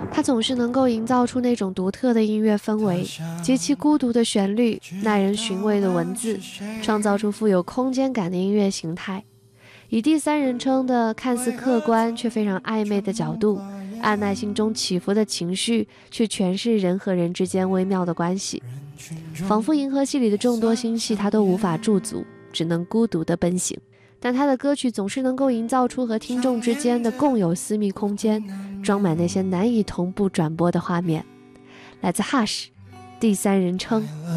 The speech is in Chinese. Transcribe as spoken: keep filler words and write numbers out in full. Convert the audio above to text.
他总是能够营造出那种独特的音乐氛围，极其孤独的旋律，耐人寻味的文字，创造出富有空间感的音乐形态。以第三人称的看似客观却非常暧昧的角度，按耐心中起伏的情绪去诠释人和人之间微妙的关系，仿佛银河系里的众多星系他都无法驻足，只能孤独地奔行。但他的歌曲总是能够营造出和听众之间的共有私密空间，装满那些难以同步转播的画面。来自 Hush 第三人称。